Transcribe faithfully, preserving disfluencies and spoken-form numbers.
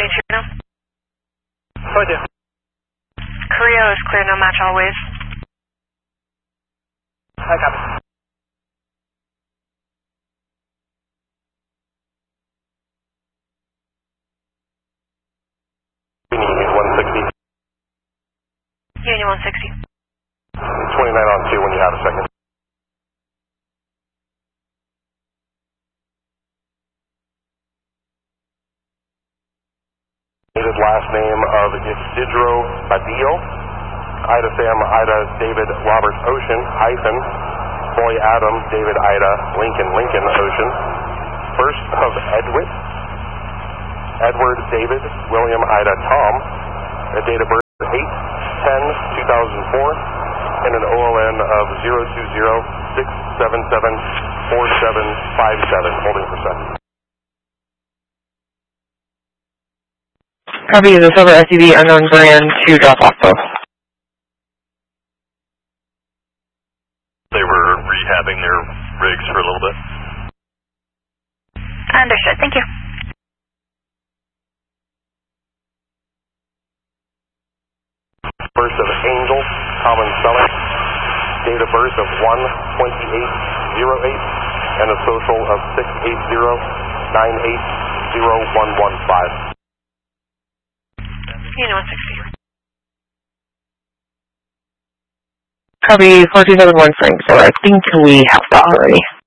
seventy-two now. Right there. Korea is clear, no match always. I copy. one sixty. Union one sixty. twenty-nine on two when you have a second. Needed last name of Isidro Badillo. Ida Sam Ida David Robert Ocean hyphen Boy Adam David Ida Lincoln Lincoln Ocean. First of Edward Edward David William Ida Tom. A date of birth eight ten two thousand four and an O L N of zero two zero six seven seven four seven five seven holding for second. Copy the silver S U V unknown brand to drop off post. They were rehabbing their rigs for a little bit. Understood, thank you. First of Angel, common spelling, date of birth of one twenty-eight oh eight, and a social of six eight zero nine eight zero one one five. Union one sixty. Copy four two seven one Frank, so I think we have that already.